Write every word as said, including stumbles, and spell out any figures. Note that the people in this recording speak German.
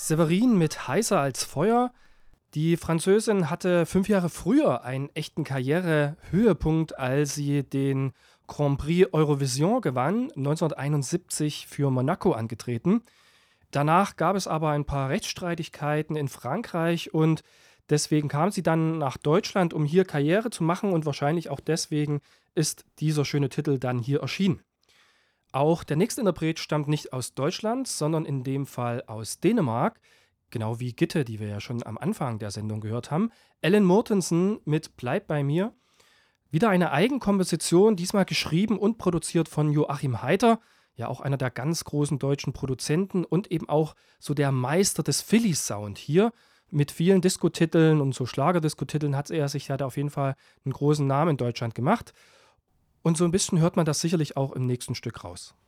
Séverine mit Heißer als Feuer. Die Französin hatte fünf Jahre früher einen echten Karrierehöhepunkt, als sie den Grand Prix Eurovision gewann, neunzehnhunderteinundsiebzig für Monaco angetreten. Danach gab es aber ein paar Rechtsstreitigkeiten in Frankreich und deswegen kam sie dann nach Deutschland, um hier Karriere zu machen, und wahrscheinlich auch deswegen ist dieser schöne Titel dann hier erschienen. Auch der nächste Interpret stammt nicht aus Deutschland, sondern in dem Fall aus Dänemark. Genau wie Gitte, die wir ja schon am Anfang der Sendung gehört haben. Ellen Mortensen mit Bleib bei mir. Wieder eine Eigenkomposition, diesmal geschrieben und produziert von Joachim Heider, ja auch einer der ganz großen deutschen Produzenten und eben auch so der Meister des Philly-Sound hier. Mit vielen Diskotiteln und so Schlagerdiskotiteln hat er sich ja da auf jeden Fall einen großen Namen in Deutschland gemacht. Und so ein bisschen hört man das sicherlich auch im nächsten Stück raus.